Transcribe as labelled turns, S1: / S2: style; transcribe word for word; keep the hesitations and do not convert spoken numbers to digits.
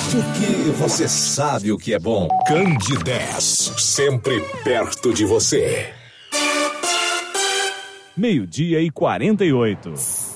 S1: Porque você sabe o que é bom. Candidez, sempre perto de você.
S2: Meio-dia e quarenta e oito.